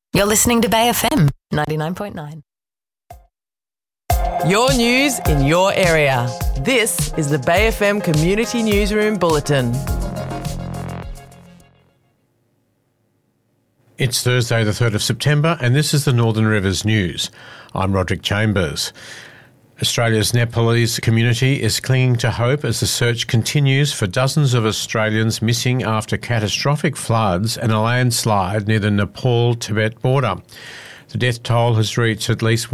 You're listening to Bay FM 99.9. Your news in your area. This is the Bay FM Community Newsroom Bulletin. It's Thursday the 3rd of September and this is the Northern Rivers News. I'm Roderick Chambers. Australia's Nepalese community is clinging to hope as the search continues for dozens of Australians missing after catastrophic floods and a landslide near the Nepal-Tibet border. The death toll has reached at least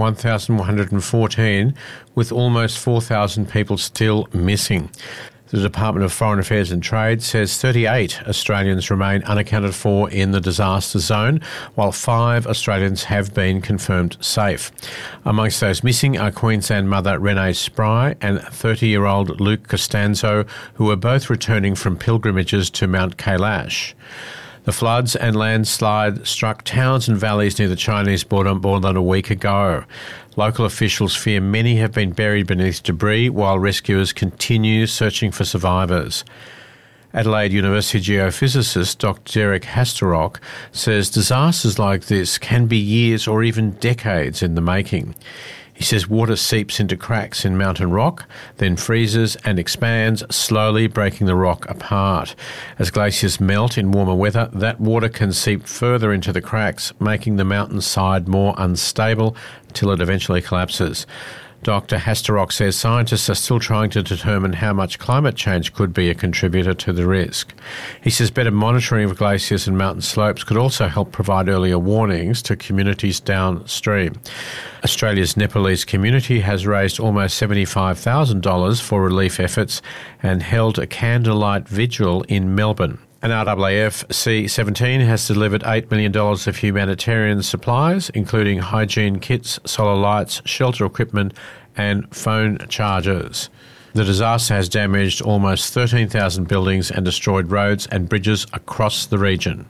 1,114, with almost 4,000 people still missing. The Department of Foreign Affairs and Trade says 38 Australians remain unaccounted for in the disaster zone, while 5 Australians have been confirmed safe. Amongst those missing are Queensland mother Renee Spry and 30-year-old Luke Costanzo, who were both returning from pilgrimages to Mount Kailash. The floods and landslide struck towns and valleys near the Chinese border more than a week ago. Local officials fear many have been buried beneath debris while rescuers continue searching for survivors. Adelaide University geophysicist Dr. Derek Hasterrock says disasters like this can be years or even decades in the making. He says water seeps into cracks in mountain rock, then freezes and expands, slowly breaking the rock apart. As glaciers melt in warmer weather, that water can seep further into the cracks, making the mountainside more unstable till it eventually collapses. Dr. Hasterrock says scientists are still trying to determine how much climate change could be a contributor to the risk. He says better monitoring of glaciers and mountain slopes could also help provide earlier warnings to communities downstream. Australia's Nepalese community has raised almost $75,000 for relief efforts and held a candlelight vigil in Melbourne. And RAAF C-17 has delivered $8 million of humanitarian supplies, including hygiene kits, solar lights, shelter equipment and phone chargers. The disaster has damaged almost 13,000 buildings and destroyed roads and bridges across the region.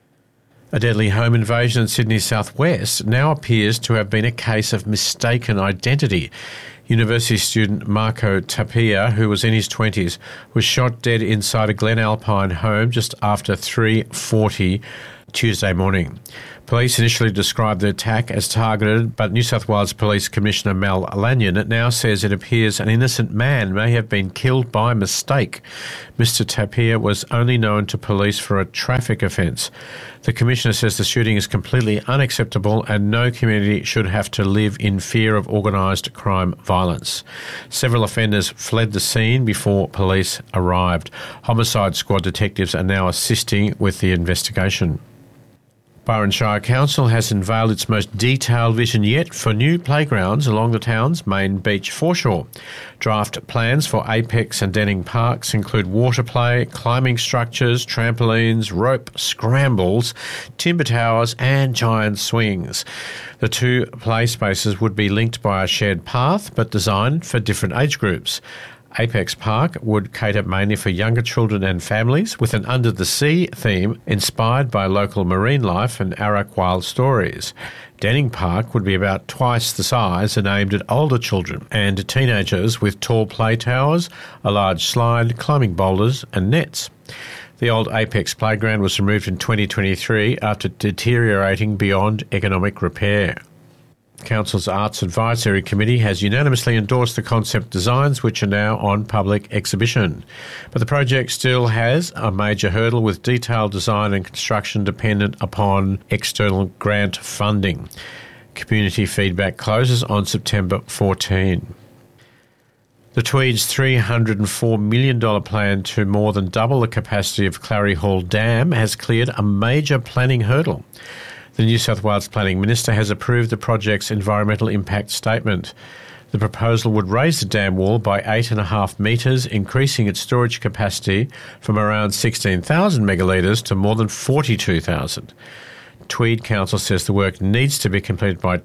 A deadly home invasion in Sydney's southwest now appears to have been a case of mistaken identity. University student Marco Tapia, who was in his 20s, was shot dead inside a Glen Alpine home just after 3:40 Tuesday morning. Police initially described the attack as targeted, but New South Wales Police Commissioner Mal Lanyon now says it appears an innocent man may have been killed by mistake. Mr. Tapia was only known to police for a traffic offence. The Commissioner says the shooting is completely unacceptable and no community should have to live in fear of organised crime violence. Several offenders fled the scene before police arrived. Homicide Squad detectives are now assisting with the investigation. Byron Shire Council has unveiled its most detailed vision yet for new playgrounds along the town's main beach foreshore. Draft plans for Apex and Denning Parks include water play, climbing structures, trampolines, rope scrambles, timber towers and giant swings. The two play spaces would be linked by a shared path but designed for different age groups. Apex Park would cater mainly for younger children and families with an under-the-sea theme inspired by local marine life and Arak wild stories. Denning Park would be about twice the size and aimed at older children and teenagers with tall play towers, a large slide, climbing boulders and nets. The old Apex playground was removed in 2023 after deteriorating beyond economic repair. Council's Arts Advisory Committee has unanimously endorsed the concept designs which are now on public exhibition. But the project still has a major hurdle with detailed design and construction dependent upon external grant funding. Community feedback closes on September 14. The Tweed's $304 million plan to more than double the capacity of Clarrie Hall Dam has cleared a major planning hurdle. The New South Wales Planning Minister has approved the project's environmental impact statement. The proposal would raise the dam wall by 8.5 metres, increasing its storage capacity from around 16,000 megalitres to more than 42,000. Tweed Council says the work needs to be completed by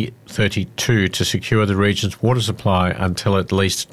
2032 to secure the region's water supply until at least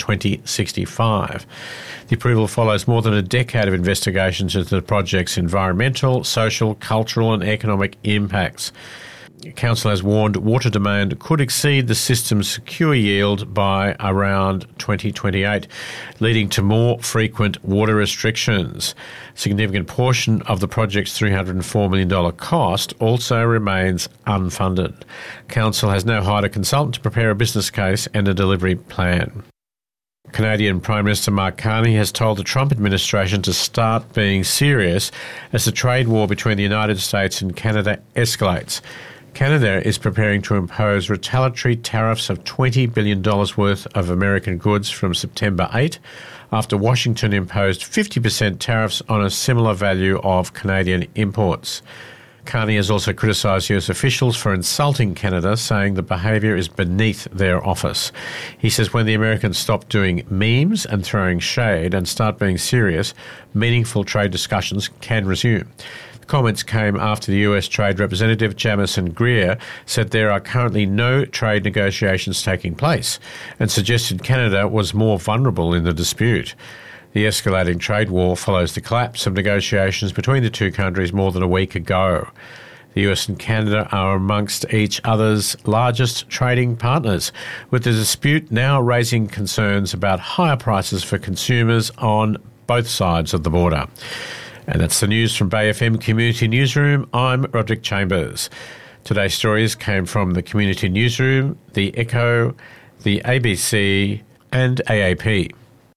2065. The approval follows more than a decade of investigations into the project's environmental, social, cultural and economic impacts. Council has warned water demand could exceed the system's secure yield by around 2028, leading to more frequent water restrictions. A significant portion of the project's $304 million cost also remains unfunded. Council has now hired a consultant to prepare a business case and a delivery plan. Canadian Prime Minister Mark Carney has told the Trump administration to start being serious as the trade war between the United States and Canada escalates. Canada is preparing to impose retaliatory tariffs of $20 billion worth of American goods from September 8, after Washington imposed 50% tariffs on a similar value of Canadian imports. Carney has also criticised US officials for insulting Canada, saying the behaviour is beneath their office. He says when the Americans stop doing memes and throwing shade and start being serious, meaningful trade discussions can resume. The comments came after the US Trade Representative Jamieson Greer said there are currently no trade negotiations taking place and suggested Canada was more vulnerable in the dispute. The escalating trade war follows the collapse of negotiations between the two countries more than a week ago. The US and Canada are amongst each other's largest trading partners, with the dispute now raising concerns about higher prices for consumers on both sides of the border. And that's the news from Bay FM Community Newsroom. I'm Roderick Chambers. Today's stories came from the Community Newsroom, the Echo, the ABC and AAP.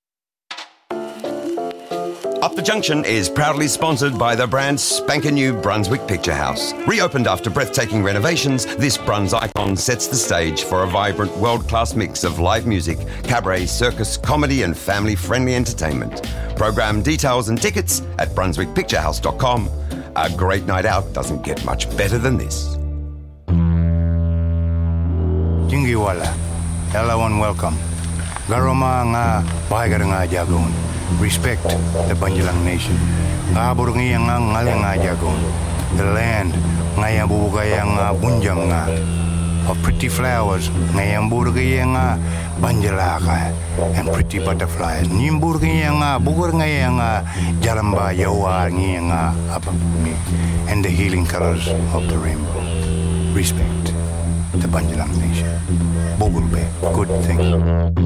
Up the Junction is proudly sponsored by the brand spanking new Brunswick Picture House. Reopened after breathtaking renovations, this Bruns icon sets the stage for a vibrant, world-class mix of live music, cabaret, circus, comedy and family-friendly entertainment. Program details and tickets at brunswickpicturehouse.com. A great night out doesn't get much better than this. Jingiwala, hello and welcome. Garoma nga bahagar nga jagon. Respect the Banjalang Nation. Kabur ngiyang ngalang nga jagon. The land ngayang bubugayang bunjang nga. Of pretty flowers ngayang burgayang banjalaka and pretty butterflies. Nimburgayang bugur ngayang jalamba yawa ngiyang apapumi and the healing colors of the rainbow. Respect the Banjalang Nation. Bogulbe, good thing.